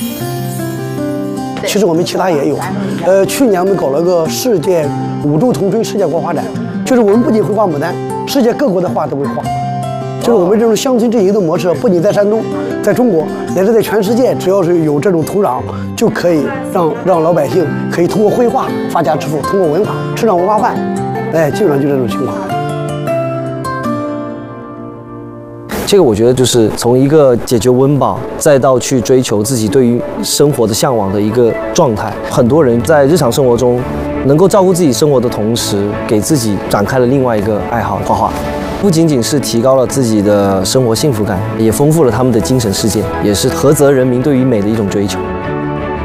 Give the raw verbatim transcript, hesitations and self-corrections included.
其实我们其他也有，呃，去年我们搞了个世界五洲同春世界国画展，就是我们不仅会画牡丹，世界各国的画都会画。就是我们这种乡村振兴的模式，不仅在山东，在中国，乃至在全世界，只要是有这种土壤，就可以让让老百姓可以通过绘画发家致富，通过文化吃上文化饭，哎，基本上就这种情况。 这个我觉得就是从一个解决温饱，再到去追求自己对于生活的向往的一个状态。很多人在日常生活中能够照顾自己生活的同时，给自己展开了另外一个爱好——画画。不仅仅是提高了自己的生活幸福感，也丰富了他们的精神世界，也是菏泽人民对于美的一种追求。